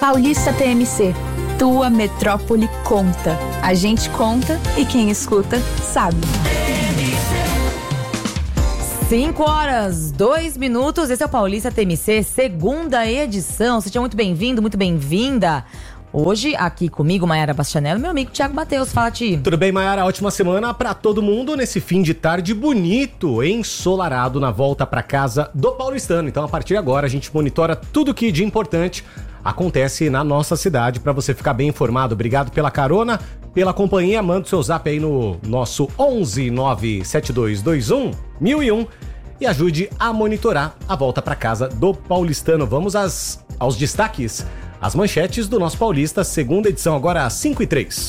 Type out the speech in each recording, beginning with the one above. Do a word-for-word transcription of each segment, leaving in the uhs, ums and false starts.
Paulista T M C. Tua metrópole conta. A gente conta e quem escuta sabe. cinco horas, dois minutos. Esse é o Paulista T M C, segunda edição. Seja muito bem-vindo, muito bem-vinda. Hoje, aqui comigo, Mayara Bastianello, meu amigo Thiago Mateus. Fala, Ti. Tudo bem, Mayara? Ótima semana pra todo mundo nesse fim de tarde bonito, ensolarado, na volta pra casa do paulistano. Então, a partir de agora, a gente monitora tudo que de importante acontece na nossa cidade pra você ficar bem informado. Obrigado pela carona, pela companhia. Manda o seu zap aí no nosso onze nove sete dois dois um mil e um e ajude a monitorar a volta pra casa do paulistano. Vamos às, aos destaques. As manchetes do nosso Paulista, segunda edição, agora às cinco e três.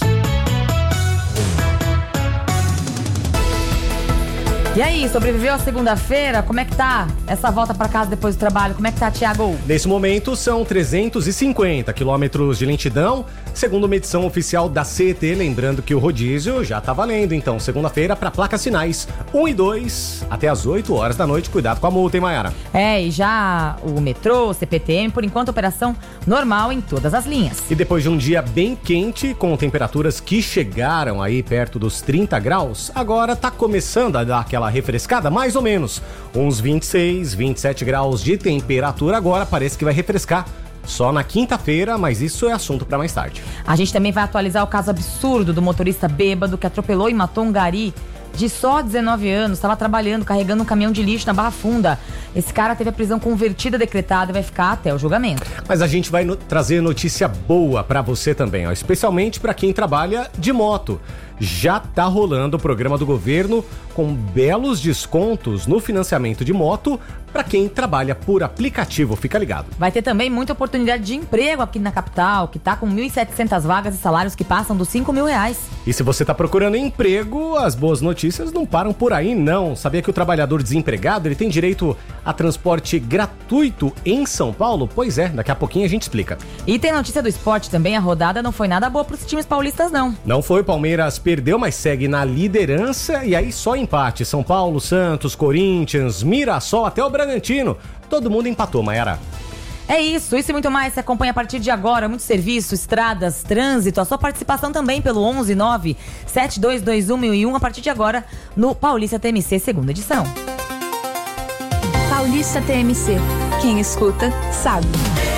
E aí, sobreviveu a segunda-feira? Como é que tá essa volta pra casa depois do trabalho? Como é que tá, Thiago? Nesse momento, são trezentos e cinquenta quilômetros de lentidão, segundo uma edição oficial da C E T, lembrando que o rodízio já tá valendo. Então, segunda-feira, para placas sinais um e dois, até às oito horas da noite. Cuidado com a multa, hein, Mayara? É, e já o metrô, o C P T M, por enquanto, operação normal em todas as linhas. E depois de um dia bem quente, com temperaturas que chegaram aí perto dos trinta graus, agora tá começando a dar aquela refrescada, mais ou menos. Uns vinte e seis, vinte e sete graus de temperatura agora, parece que vai refrescar só na quinta-feira, mas isso é assunto para mais tarde. A gente também vai atualizar o caso absurdo do motorista bêbado que atropelou e matou um gari de só dezenove anos, estava trabalhando, carregando um caminhão de lixo na Barra Funda. Esse cara teve a prisão convertida decretada e vai ficar até o julgamento. Mas a gente vai no- trazer notícia boa para você também, ó, especialmente para quem trabalha de moto. Já tá rolando o programa do governo com belos descontos no financiamento de moto para quem trabalha por aplicativo. Fica ligado. Vai ter também muita oportunidade de emprego aqui na capital, que tá com mil e setecentas vagas e salários que passam dos cinco mil reais. E se você tá procurando emprego, as boas notícias não param por aí, não. Sabia que o trabalhador desempregado ele tem direito a transporte gratuito em São Paulo? Pois é, daqui a pouquinho a gente explica. E tem notícia do esporte também, a rodada não foi nada boa pros times paulistas, não. Não foi, Palmeiras perdeu, mas segue na liderança e aí só empate. São Paulo, Santos, Corinthians, Mirassol, até o Bragantino. Todo mundo empatou, Mayara. É isso, isso e muito mais você acompanha a partir de agora. Muito serviço, estradas, trânsito, a sua participação também pelo onze nove sete dois dois um mil e um a partir de agora no Paulista T M C, segunda edição. Paulista T M C. Quem escuta sabe.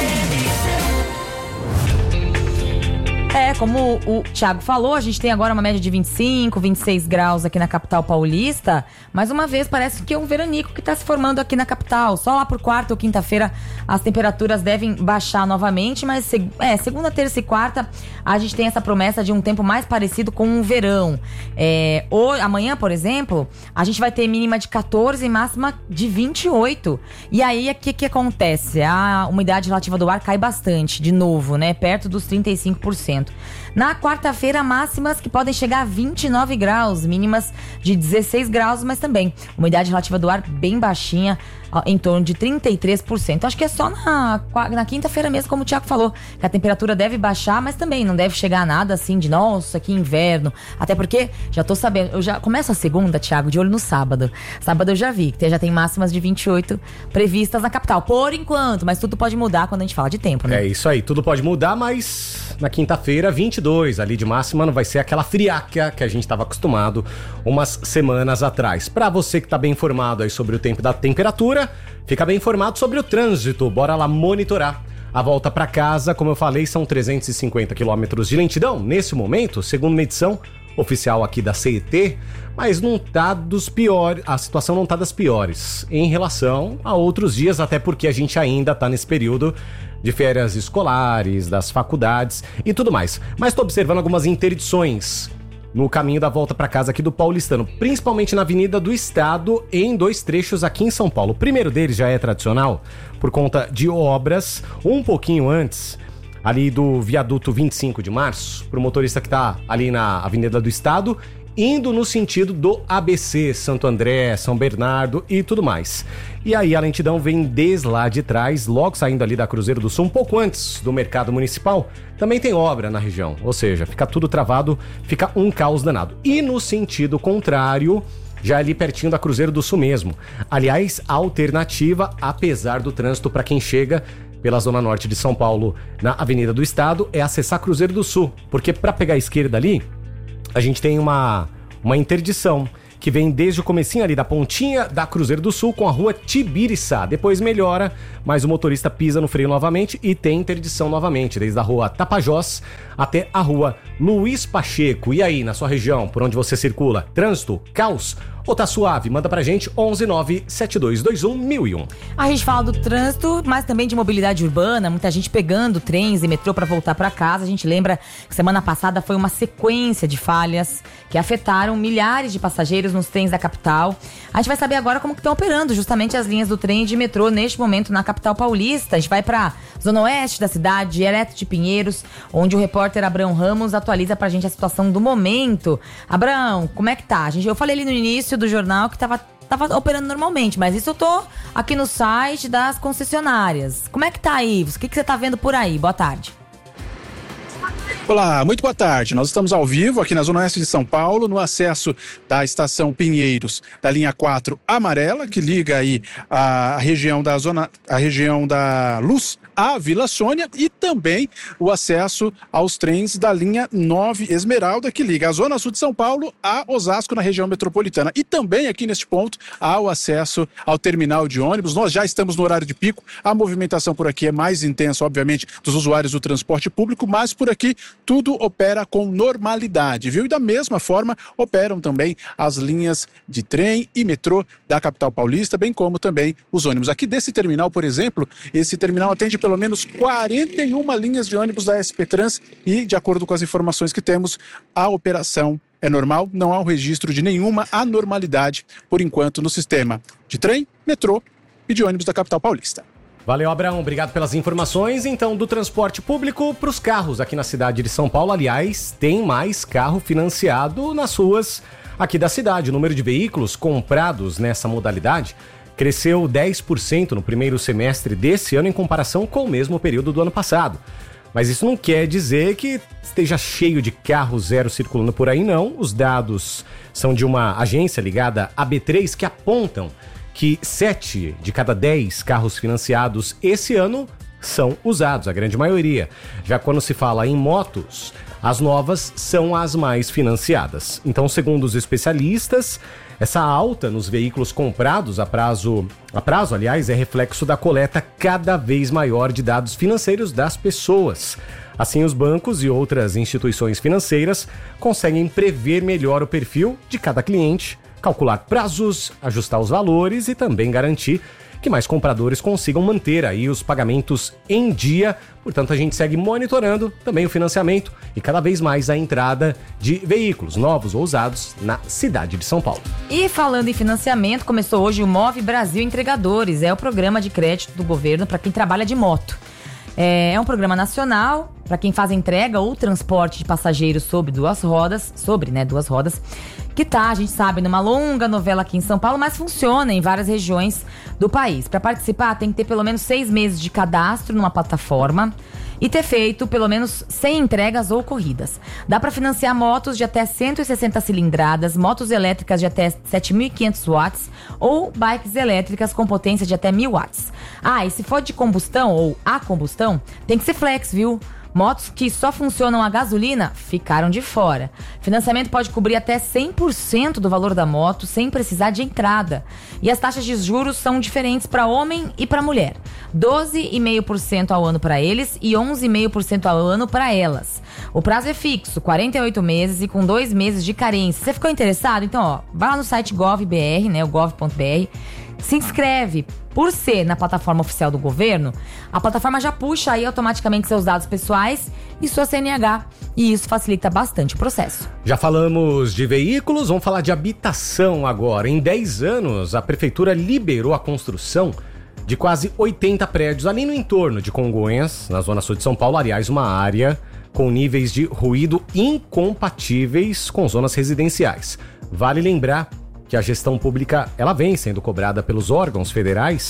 É, como o Thiago falou, a gente tem agora uma média de vinte e cinco, vinte e seis graus aqui na capital paulista. Mais uma vez, parece que é um veranico que está se formando aqui na capital. Só lá por quarta ou quinta-feira as temperaturas devem baixar novamente, mas seg- é, segunda, terça e quarta a gente tem essa promessa de um tempo mais parecido com um verão. É, hoje, amanhã, por exemplo, a gente vai ter mínima de quatorze e máxima de vinte e oito. E aí, o que que acontece? A umidade relativa do ar cai bastante, de novo, né? Perto dos trinta e cinco por cento. Na quarta-feira, máximas que podem chegar a vinte e nove graus, mínimas de dezesseis graus, mas também umidade relativa do ar bem baixinha, ó, em torno de trinta e três por cento. Acho que é só na, na quinta-feira mesmo, como o Thiago falou, que a temperatura deve baixar, mas também não deve chegar a nada assim de, nossa, que inverno. Até porque, já tô sabendo, eu já começo a segunda, Thiago, de olho no sábado. Sábado eu já vi, que já tem máximas de vinte e oito previstas na capital, por enquanto, mas tudo pode mudar quando a gente fala de tempo, né? É isso aí, tudo pode mudar, mas na quinta-feira, vinte e dois ali de máxima, não vai ser aquela friaca que a gente estava acostumado umas semanas atrás. Para você que tá bem informado aí sobre o tempo da temperatura, fica bem informado sobre o trânsito. Bora lá monitorar a volta para casa. Como eu falei, são trezentos e cinquenta quilômetros de lentidão nesse momento, segundo uma edição oficial aqui da C E T, mas não tá dos piores, a situação não tá das piores em relação a outros dias, até porque a gente ainda tá nesse período de férias escolares, das faculdades e tudo mais. Mas tô observando algumas interdições no caminho da volta para casa aqui do paulistano, principalmente na Avenida do Estado, em dois trechos aqui em São Paulo. O primeiro deles já é tradicional por conta de obras um pouquinho antes, ali do viaduto vinte e cinco de março, pro motorista que tá ali na Avenida do Estado, indo no sentido do A B C, Santo André, São Bernardo e tudo mais. E aí a lentidão vem desde lá de trás, logo saindo ali da Cruzeiro do Sul, um pouco antes do Mercado Municipal. Também tem obra na região, ou seja, fica tudo travado, fica um caos danado. E no sentido contrário, já ali pertinho da Cruzeiro do Sul mesmo. Aliás, a alternativa, apesar do trânsito para quem chega pela Zona Norte de São Paulo, na Avenida do Estado, é acessar Cruzeiro do Sul. Porque para pegar a esquerda ali, a gente tem uma, uma interdição que vem desde o comecinho ali da pontinha da Cruzeiro do Sul com a rua Tibiriçá. Depois melhora, mas o motorista pisa no freio novamente e tem interdição novamente, desde a rua Tapajós até a rua Luiz Pacheco. E aí, na sua região, por onde você circula, trânsito, caos ou tá suave? Manda pra gente onze nove sete dois dois um mil e um. A gente fala do trânsito, mas também de mobilidade urbana, muita gente pegando trens e metrô pra voltar pra casa. A gente lembra que semana passada foi uma sequência de falhas que afetaram milhares de passageiros nos trens da capital. A gente vai saber agora como que estão operando justamente as linhas do trem e de metrô neste momento na capital paulista. A gente vai pra zona oeste da cidade, direto de Pinheiros, onde o repórter Abrão Ramos atualiza pra gente a situação do momento. Abrão, como é que tá? A gente, eu falei ali no início do jornal que tava, tava operando normalmente, mas isso eu tô aqui no site das concessionárias. Como é que tá aí? O que, que você tá vendo por aí? Boa tarde. Olá, muito boa tarde. Nós estamos ao vivo aqui na Zona Oeste de São Paulo, no acesso da estação Pinheiros, da linha quatro amarela, que liga aí a região da zona, a região da Luz à Vila Sônia, e também o acesso aos trens da linha nove Esmeralda, que liga a Zona Sul de São Paulo a Osasco, na região metropolitana. E também aqui neste ponto há o acesso ao terminal de ônibus. Nós já estamos no horário de pico, a movimentação por aqui é mais intensa, obviamente, dos usuários do transporte público, mas por aqui tudo opera com normalidade, viu? E da mesma forma operam também as linhas de trem e metrô da capital paulista, bem como também os ônibus. Aqui desse terminal, por exemplo, esse terminal atende pelo menos quarenta e uma linhas de ônibus da S P Trans e, de acordo com as informações que temos, a operação é normal, não há um registro de nenhuma anormalidade, por enquanto, no sistema de trem, metrô e de ônibus da capital paulista. Valeu, Abraão. Obrigado pelas informações. Então, do transporte público para os carros aqui na cidade de São Paulo. Aliás, tem mais carro financiado nas ruas aqui da cidade. O número de veículos comprados nessa modalidade cresceu dez por cento no primeiro semestre desse ano em comparação com o mesmo período do ano passado. Mas isso não quer dizer que esteja cheio de carro zero circulando por aí, não. Os dados são de uma agência ligada à B três que apontam que sete de cada dez carros financiados esse ano são usados, a grande maioria. Já quando se fala em motos, as novas são as mais financiadas. Então, segundo os especialistas, essa alta nos veículos comprados a prazo, a prazo, aliás, é reflexo da coleta cada vez maior de dados financeiros das pessoas. Assim, os bancos e outras instituições financeiras conseguem prever melhor o perfil de cada cliente, calcular prazos, ajustar os valores e também garantir que mais compradores consigam manter aí os pagamentos em dia. Portanto, a gente segue monitorando também o financiamento e cada vez mais a entrada de veículos novos ou usados na cidade de São Paulo. E falando em financiamento, começou hoje o Move Brasil Entregadores, é o programa de crédito do governo para quem trabalha de moto. É um programa nacional para quem faz entrega ou transporte de passageiros sobre duas rodas, sobre, né, duas rodas, que tá, a gente sabe, numa longa novela aqui em São Paulo, mas funciona em várias regiões do país. Para participar, tem que ter pelo menos seis meses de cadastro numa plataforma e ter feito pelo menos cem entregas ou corridas. Dá para financiar motos de até cento e sessenta cilindradas, motos elétricas de até sete mil e quinhentos watts ou bikes elétricas com potência de até mil watts. Ah, e se for de combustão ou a combustão, tem que ser flex, viu? Motos que só funcionam a gasolina ficaram de fora. Financiamento pode cobrir até cem por cento do valor da moto sem precisar de entrada. E as taxas de juros são diferentes para homem e para mulher. doze vírgula cinco por cento ao ano para eles e onze vírgula cinco por cento ao ano para elas. O prazo é fixo, quarenta e oito meses e com dois meses de carência. Você ficou interessado? Então, ó, vai lá no site gov.br, né, o gov ponto br. Se inscreve. Por ser na plataforma oficial do governo, a plataforma já puxa aí automaticamente seus dados pessoais e sua C N H. E isso facilita bastante o processo. Já falamos de veículos, vamos falar de habitação agora. Em dez anos, a prefeitura liberou a construção de quase oitenta prédios ali no entorno de Congonhas, na zona sul de São Paulo. Aliás, uma área com níveis de ruído incompatíveis com zonas residenciais. Vale lembrar que a gestão pública ela vem sendo cobrada pelos órgãos federais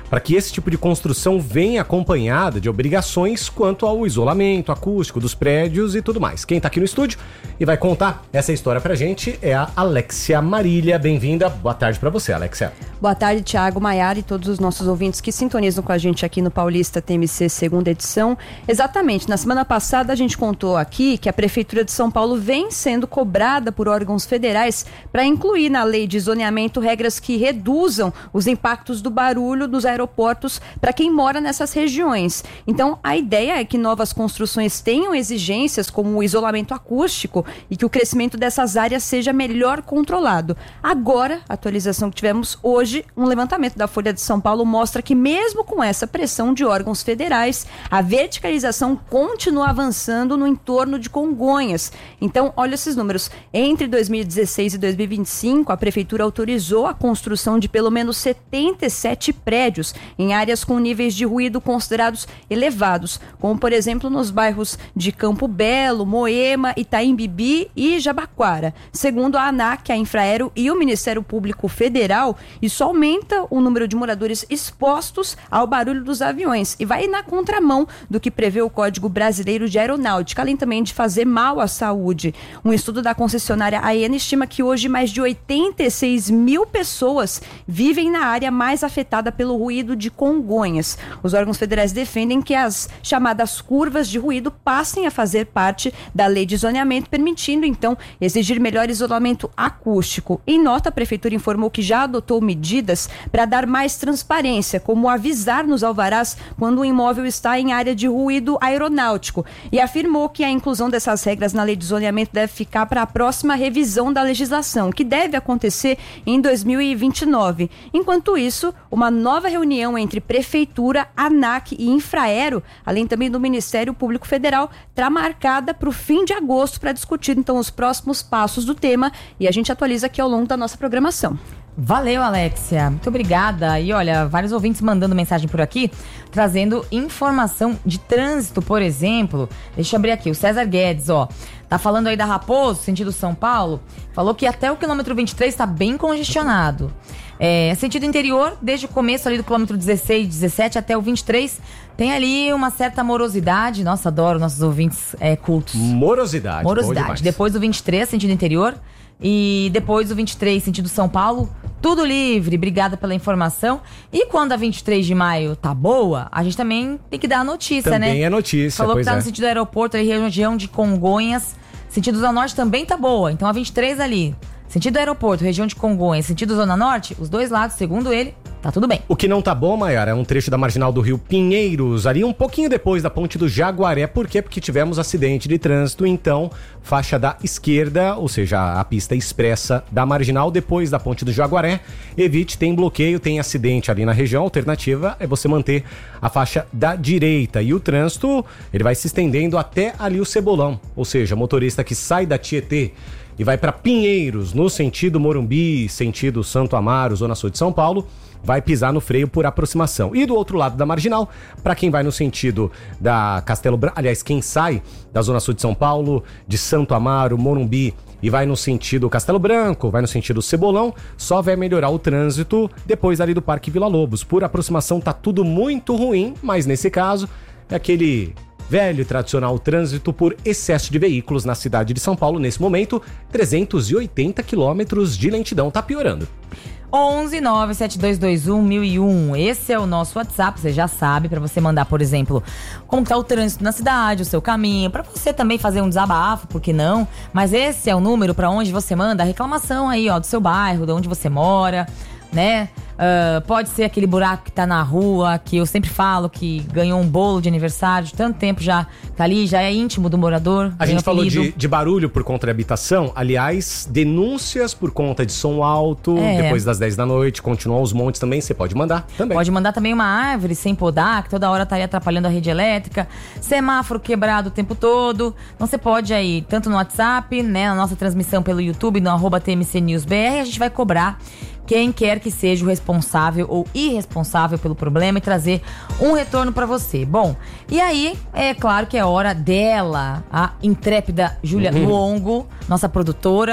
para que esse tipo de construção venha acompanhada de obrigações quanto ao isolamento acústico dos prédios e tudo mais. Quem tá aqui no estúdio e vai contar essa história pra gente é a Alexia Marília. Bem-vinda. Boa tarde pra você, Alexia. Boa tarde, Thiago, Maiara e todos os nossos ouvintes que sintonizam com a gente aqui no Paulista T M C segunda edição. Exatamente, na semana passada a gente contou aqui que a Prefeitura de São Paulo vem sendo cobrada por órgãos federais para incluir na lei de zoneamento regras que reduzam os impactos do barulho dos aeroportos para quem mora nessas regiões. Então, a ideia é que novas construções tenham exigências como o isolamento acústico e que o crescimento dessas áreas seja melhor controlado. Agora, a atualização que tivemos hoje, um levantamento da Folha de São Paulo mostra que mesmo com essa pressão de órgãos federais, a verticalização continua avançando no entorno de Congonhas. Então, olha esses números. Entre dois mil e dezesseis e dois mil e vinte e cinco, a Prefeitura autorizou a construção de pelo menos setenta e sete prédios em áreas com níveis de ruído considerados elevados, como, por exemplo, nos bairros de Campo Belo, Moema, Itaim Bibi e Jabaquara. Segundo a ANAC, a Infraero e o Ministério Público Federal, isso aumenta o número de moradores expostos ao barulho dos aviões e vai na contramão do que prevê o Código Brasileiro de Aeronáutica, além também de fazer mal à saúde. Um estudo da concessionária AENA estima que hoje mais de oitenta e seis mil pessoas vivem na área mais afetada pelo ruído de Congonhas. Os órgãos federais defendem que as chamadas curvas de ruído passem a fazer parte da lei de zoneamento, permitindo então exigir melhor isolamento acústico. Em nota, a Prefeitura informou que já adotou medidas para dar mais transparência, como avisar nos alvarás quando o imóvel está em área de ruído aeronáutico, e afirmou que a inclusão dessas regras na lei de zoneamento deve ficar para a próxima revisão da legislação, que deve acontecer em dois mil e vinte e nove. Enquanto isso, uma nova reunião entre Prefeitura, ANAC e Infraero, além também do Ministério Público Federal, está marcada para o fim de agosto para discutir então os próximos passos do tema, e a gente atualiza aqui ao longo da nossa programação. Valeu, Alexia. Muito obrigada. E olha, vários ouvintes mandando mensagem por aqui, trazendo informação de trânsito, por exemplo. Deixa eu abrir aqui. O César Guedes, ó, tá falando aí da Raposo, sentido São Paulo. Falou que até o quilômetro vinte e três tá bem congestionado. É, sentido interior, desde o começo ali do quilômetro dezesseis, dezessete até o vinte e três, tem ali uma certa morosidade. Nossa, adoro nossos ouvintes é, cultos. Morosidade. Morosidade. Depois do vinte e três, sentido interior. E depois do vinte e três, sentido São Paulo, tudo livre. Obrigada pela informação. E quando a vinte e três de maio tá boa, a gente também tem que dar a notícia, também né? Também é notícia, Falou pois que tá é. no sentido do aeroporto, aí região de Congonhas. Sentido Zona Norte também tá boa. Então a vinte e três ali, sentido aeroporto, região de Congonhas, sentido Zona Norte, os dois lados, segundo ele, tá tudo bem. O que não tá bom, Maiara, é um trecho da marginal do Rio Pinheiros, ali um pouquinho depois da ponte do Jaguaré. Por quê? Porque tivemos acidente de trânsito, então, faixa da esquerda, ou seja, a pista expressa da marginal, depois da ponte do Jaguaré. Evite, tem bloqueio, tem acidente ali na região. A alternativa é você manter a faixa da direita. E o trânsito, ele vai se estendendo até ali o Cebolão, ou seja, motorista que sai da Tietê e vai para Pinheiros, no sentido Morumbi, sentido Santo Amaro, Zona Sul de São Paulo, vai pisar no freio por aproximação. E do outro lado da marginal, para quem vai no sentido da Castelo Branco, aliás, quem sai da Zona Sul de São Paulo, de Santo Amaro, Morumbi, e vai no sentido Castelo Branco, vai no sentido Cebolão, só vai melhorar o trânsito depois ali do Parque Vila Lobos. Por aproximação tá tudo muito ruim, mas nesse caso é aquele velho e tradicional trânsito por excesso de veículos na cidade de São Paulo. Nesse momento, trezentos e oitenta quilômetros de lentidão, tá piorando. onze nove sete dois dois um mil e um. Esse é o nosso WhatsApp, você já sabe, para você mandar, por exemplo, como tá o trânsito na cidade, o seu caminho, para você também fazer um desabafo, por que não? Mas esse é o número para onde você manda a reclamação aí, ó, do seu bairro, de onde você mora, né? Uh, pode ser aquele buraco que tá na rua, que eu sempre falo que ganhou um bolo de aniversário de tanto tempo já, tá ali, já é íntimo do morador. A gente falou de, de barulho por conta de habitação. Aliás, denúncias por conta de som alto, é. depois das dez da noite, continuam os montes também, você pode mandar também. Pode mandar também uma árvore sem podar, que toda hora tá aí atrapalhando a rede elétrica, semáforo quebrado o tempo todo. Então você pode aí, tanto no WhatsApp, né, na nossa transmissão pelo YouTube, no arroba T M C News B R, a gente vai cobrar quem quer que seja o responsável ou irresponsável pelo problema e trazer um retorno para você. Bom, e aí, é claro que é hora dela, a intrépida Júlia uhum. Longo, nossa produtora,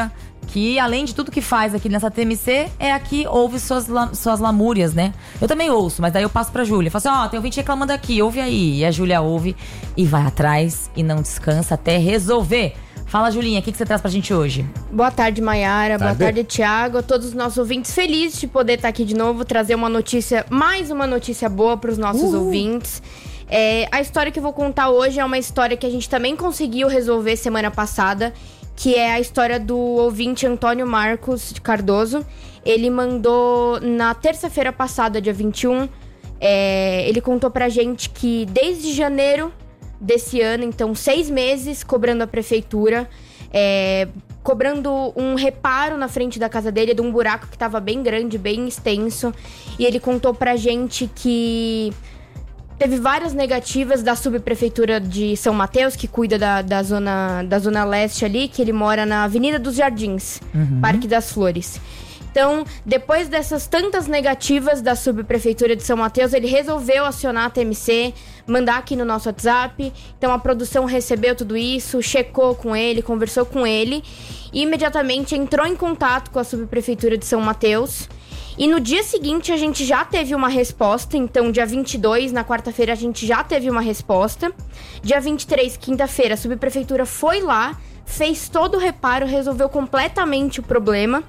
que além de tudo que faz aqui nessa T M C, é aqui ouve suas, suas lamúrias, né? Eu também ouço, mas daí eu passo pra Júlia. Falo assim, ó, oh, tem ouvinte reclamando aqui, ouve aí. E a Júlia ouve e vai atrás e não descansa até resolver. Fala, Julinha, o que, que você traz pra gente hoje? Boa tarde, Maiara. Tarde. Boa tarde, Thiago. A todos os nossos ouvintes, felizes de poder estar aqui de novo, trazer uma notícia, mais uma notícia boa pros nossos uh. ouvintes. É, a história que eu vou contar hoje é uma história que a gente também conseguiu resolver semana passada, que é a história do ouvinte Antônio Marcos de Cardoso. Ele mandou na terça-feira passada, dia vinte e um, é, ele contou pra gente que desde janeiro desse ano, então seis meses cobrando a prefeitura, é, cobrando um reparo na frente da casa dele, de um buraco que estava bem grande, bem extenso. E ele contou pra gente que teve várias negativas da subprefeitura de São Mateus, que cuida da, da, zona, da zona leste ali, que ele mora na Avenida dos Jardins, uhum. Parque das Flores. Então, depois dessas tantas negativas da subprefeitura de São Mateus, ele resolveu acionar a T M C, mandar aqui no nosso WhatsApp. Então, a produção recebeu tudo isso, checou com ele, conversou com ele e imediatamente entrou em contato com a subprefeitura de São Mateus. E no dia seguinte a gente já teve uma resposta. Então, dia vinte e dois, na quarta-feira, a gente já teve uma resposta. Dia vinte e três, quinta-feira, a subprefeitura foi lá, fez todo o reparo, resolveu completamente o problema.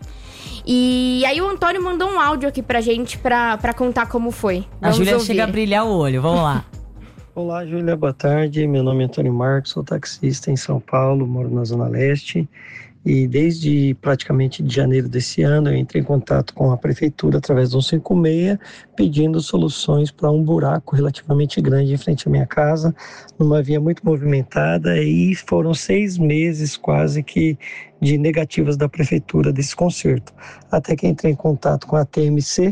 E aí o Antônio mandou um áudio aqui pra gente pra, pra contar como foi. A Júlia chega a brilhar o olho, vamos lá. Olá, Júlia, boa tarde. Meu nome é Antônio Marcos, sou taxista em São Paulo, moro na Zona Leste. E desde praticamente de janeiro desse ano eu entrei em contato com a prefeitura através do cento e cinquenta e seis, pedindo soluções para um buraco relativamente grande em frente à minha casa, numa via muito movimentada, e foram seis meses quase que de negativas da prefeitura desse conserto. Até que entrei em contato com a T M C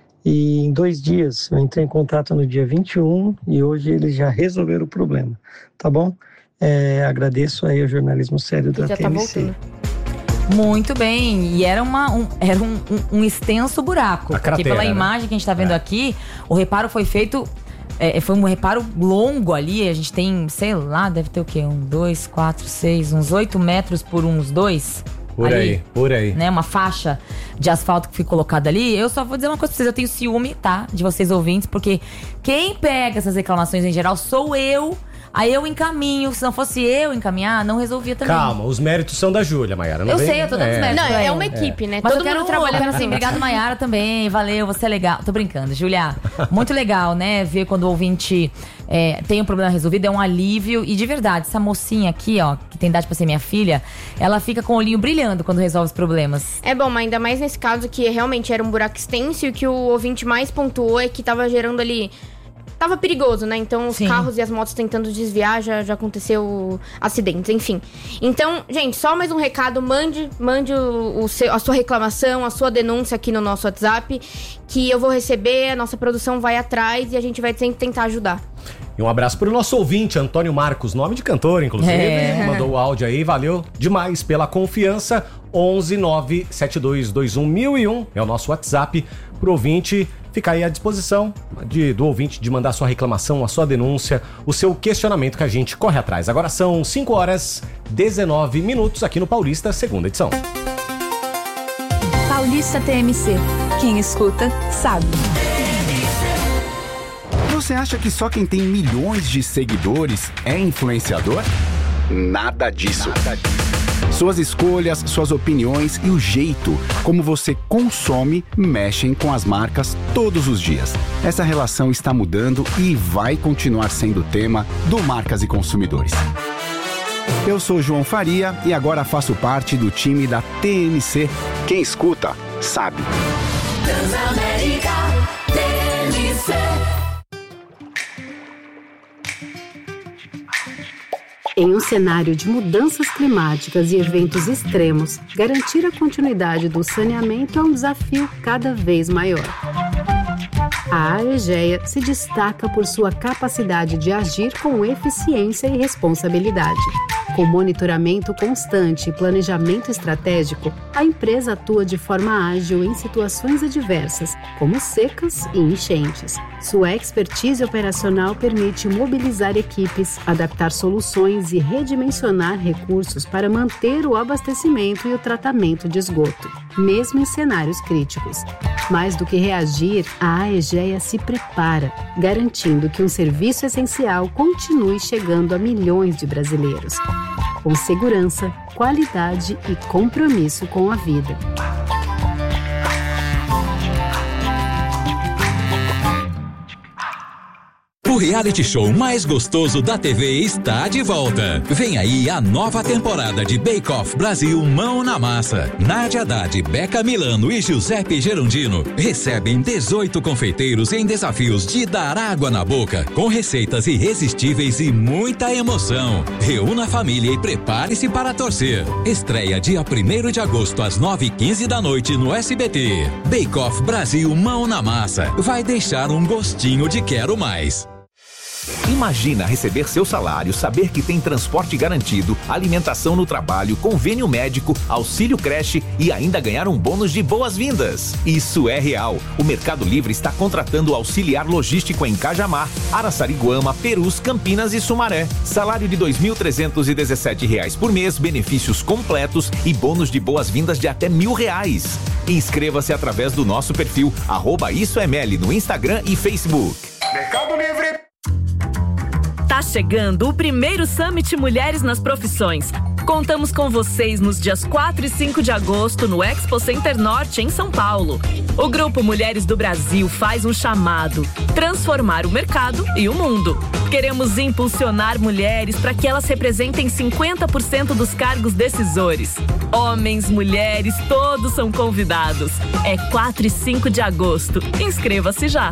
e em dois dias, eu entrei em contato no dia vinte e um e hoje eles já resolveram o problema, tá bom? É, agradeço aí ao jornalismo sério da T M C. Tá Muito bem, e era, uma, um, era um, um, um extenso buraco. A porque cratera, pela né? imagem que a gente tá vendo é. aqui, o reparo foi feito, é, foi um reparo longo ali. A gente tem, sei lá, deve ter o quê? Um, dois, quatro, seis, uns oito metros por uns dois. Por ali, aí, por aí. Né, uma faixa de asfalto que foi colocada ali. Eu só vou dizer uma coisa pra vocês, eu tenho ciúme, tá? De vocês ouvintes, porque quem pega essas reclamações em geral sou eu. Aí eu encaminho, se não fosse eu encaminhar, não resolvia também. Calma, os méritos são da Júlia, Maiara. Eu vem... sei, eu tô dando os méritos. Não, é uma equipe, é. né? Mas todo eu quero, mundo trabalhando. Eu quero assim, obrigado, Maiara, também. Valeu, você é legal. Tô brincando, Júlia. Muito legal, né? Ver quando o ouvinte é, tem um problema resolvido, é um alívio. E de verdade, essa mocinha aqui, ó, que tem idade pra ser minha filha, ela fica com o olhinho brilhando quando resolve os problemas. É bom, mas ainda mais nesse caso que realmente era um buraco extenso e o que o ouvinte mais pontuou é que tava gerando ali... Tava perigoso, né? Então os Sim. carros e as motos tentando desviar, já, já aconteceu acidentes, enfim. Então, gente, só mais um recado, mande, mande o, o seu, a sua reclamação, a sua denúncia aqui no nosso WhatsApp, que eu vou receber, a nossa produção vai atrás e a gente vai sempre tentar ajudar. E um abraço pro nosso ouvinte, Antônio Marcos, nome de cantor, inclusive. É. Mandou o áudio aí, valeu demais pela confiança. onze nove sete dois dois um mil e um é o nosso WhatsApp pro ouvinte. Fica aí à disposição de, do ouvinte de mandar sua reclamação, a sua denúncia, o seu questionamento que a gente corre atrás. Agora são cinco horas e dezenove minutos aqui no Paulista, segunda edição. Paulista T M C. Quem escuta, sabe. Você acha que só quem tem milhões de seguidores é influenciador? Nada disso. Nada disso. Suas escolhas, suas opiniões e o jeito como você consome mexem com as marcas todos os dias. Essa relação está mudando e vai continuar sendo tema do Marcas e Consumidores. Eu sou João Faria e agora faço parte do time da T M C. Quem escuta, sabe. Transamérica T M C. Em um cenário de mudanças climáticas e eventos extremos, garantir a continuidade do saneamento é um desafio cada vez maior. A Aegea se destaca por sua capacidade de agir com eficiência e responsabilidade. Com monitoramento constante e planejamento estratégico, a empresa atua de forma ágil em situações adversas, como secas e enchentes. Sua expertise operacional permite mobilizar equipes, adaptar soluções e redimensionar recursos para manter o abastecimento e o tratamento de esgoto, mesmo em cenários críticos. Mais do que reagir, a Aegea se prepara, garantindo que um serviço essencial continue chegando a milhões de brasileiros, com segurança, qualidade e compromisso com a vida. O reality show mais gostoso da T V está de volta. Vem aí a nova temporada de Bake Off Brasil Mão na Massa. Nádia Haddad, Beca Milano e Giuseppe Gerondino recebem dezoito confeiteiros em desafios de dar água na boca, com receitas irresistíveis e muita emoção. Reúna a família e prepare-se para torcer. Estreia dia primeiro de agosto às nove e quinze da noite no S B T. Bake Off Brasil Mão na Massa. Vai deixar um gostinho de quero mais. Imagina receber seu salário, saber que tem transporte garantido, alimentação no trabalho, convênio médico, auxílio creche e ainda ganhar um bônus de boas-vindas. Isso é real. O Mercado Livre está contratando auxiliar logístico em Cajamar, Araçariguama, Perus, Campinas e Sumaré. Salário de dois mil trezentos e dezessete reais por mês, benefícios completos e bônus de boas-vindas de até mil reais. Inscreva-se através do nosso perfil arroba isso é meli no Instagram e Facebook. Mercado Livre. Tá chegando o primeiro Summit Mulheres nas Profissões. Contamos com vocês nos dias quatro e cinco de agosto no Expo Center Norte, em São Paulo. O Grupo Mulheres do Brasil faz um chamado: transformar o mercado e o mundo. Queremos impulsionar mulheres para que elas representem cinquenta por cento dos cargos decisores. Homens, mulheres, todos são convidados. É quatro e cinco de agosto. Inscreva-se já.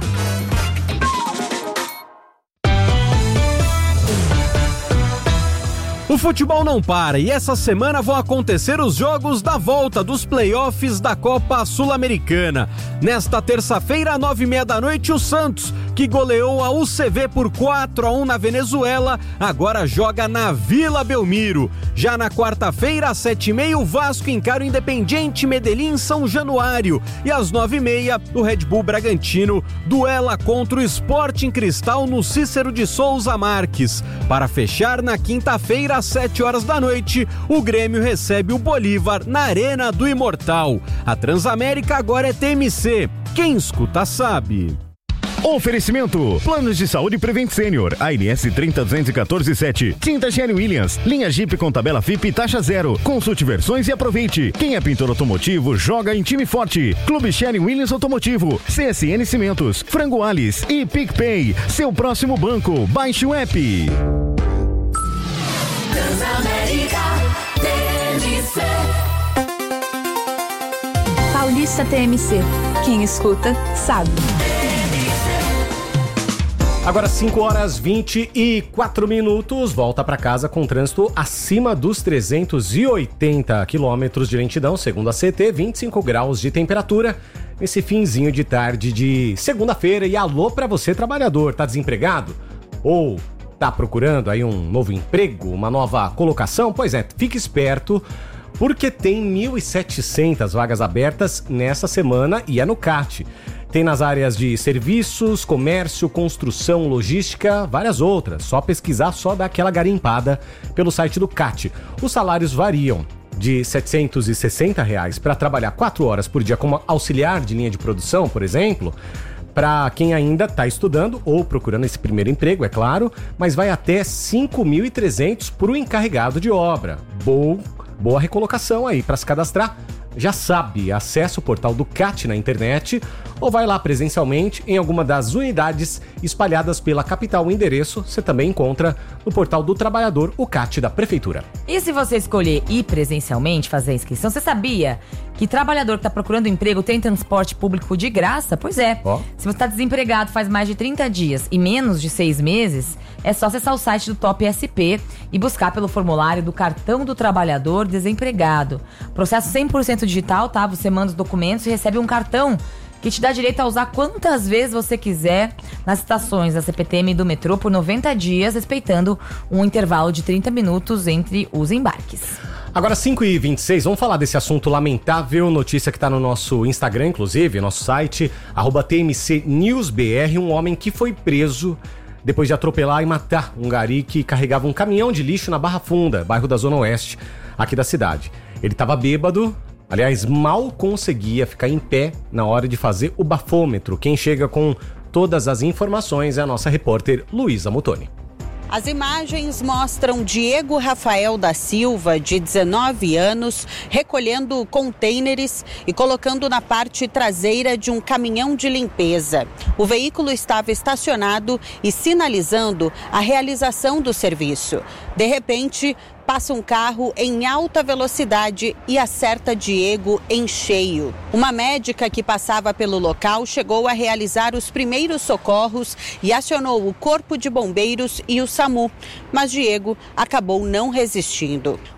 O futebol não para e essa semana vão acontecer os jogos da volta dos playoffs da Copa Sul-Americana. Nesta terça-feira, nove e meia da noite, o Santos, que goleou a U C V por quatro a um na Venezuela, agora joga na Vila Belmiro. Já na quarta-feira, às sete e meia, o Vasco encara o Independiente Medellín em São Januário. E às nove e meia, o Red Bull Bragantino duela contra o Sporting Cristal no Cícero de Souza Marques. Para fechar, na quinta-feira, às sete horas da noite, o Grêmio recebe o Bolívar na Arena do Imortal. A Transamérica agora é T M C. Quem escuta sabe. Oferecimento: Planos de Saúde Prevent Senior, A N S trinta duzentos e quatorze sete. Tinta Sherwin Williams, linha Jeep com tabela F I P e taxa zero. Consulte versões e aproveite. Quem é pintor automotivo, joga em time forte. Clube Sherwin Williams Automotivo, C S N Cimentos, Frango Alice e PicPay. Seu próximo banco, baixe o app. Transamérica T M C. Paulista T M C. Quem escuta, sabe. Agora cinco horas vinte e quatro minutos, volta para casa com trânsito acima dos trezentos e oitenta quilômetros de lentidão, segundo a C T, vinte e cinco graus de temperatura nesse finzinho de tarde de segunda-feira. E alô para você, trabalhador, tá desempregado? Ou tá procurando aí um novo emprego, uma nova colocação? Pois é, fique esperto, porque tem mil e setecentas vagas abertas nessa semana e é no C A T. Tem nas áreas de serviços, comércio, construção, logística, várias outras. Só pesquisar, só dar aquela garimpada pelo site do C A T. Os salários variam de setecentos e sessenta reais para trabalhar quatro horas por dia como auxiliar de linha de produção, por exemplo, para quem ainda está estudando ou procurando esse primeiro emprego, é claro, mas vai até cinco mil e trezentos para o encarregado de obra. Boa, boa recolocação aí para se cadastrar. Já sabe, acessa o portal do C A T na internet ou vai lá presencialmente em alguma das unidades espalhadas pela capital. O endereço você também encontra no portal do trabalhador, o C A T da Prefeitura. E se você escolher ir presencialmente fazer a inscrição, você sabia que trabalhador que está procurando emprego tem transporte público de graça? Pois é. Oh. Se você está desempregado faz mais de trinta dias e menos de seis meses, é só acessar o site do Top S P e buscar pelo formulário do Cartão do Trabalhador Desempregado. Processo cem por cento digital, tá? Você manda os documentos e recebe um cartão que te dá direito a usar quantas vezes você quiser nas estações da C P T M e do metrô por noventa dias, respeitando um intervalo de trinta minutos entre os embarques. Agora, cinco e vinte e seis, vamos falar desse assunto lamentável, notícia que está no nosso Instagram, inclusive, nosso site, arroba T M C News B R, um homem que foi preso depois de atropelar e matar um gari que carregava um caminhão de lixo na Barra Funda, bairro da Zona Oeste, aqui da cidade. Ele estava bêbado, aliás, mal conseguia ficar em pé na hora de fazer o bafômetro. Quem chega com todas as informações é a nossa repórter Luísa Mutoni. As imagens mostram Diego Rafael da Silva, de dezenove anos, recolhendo contêineres e colocando na parte traseira de um caminhão de limpeza. O veículo estava estacionado e sinalizando a realização do serviço. De repente, passa um carro em alta velocidade e acerta Diego em cheio. Uma médica que passava pelo local chegou a realizar os primeiros socorros e acionou o Corpo de Bombeiros e o SAMU, mas Diego acabou não resistindo.